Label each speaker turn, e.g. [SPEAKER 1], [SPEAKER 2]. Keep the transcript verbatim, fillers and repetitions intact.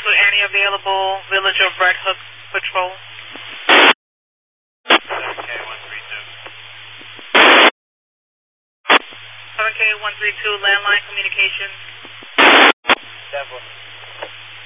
[SPEAKER 1] to any available Village of Red Hook patrol.
[SPEAKER 2] seven K one three two.
[SPEAKER 1] seven K one three two, landline communications.
[SPEAKER 2] Devil.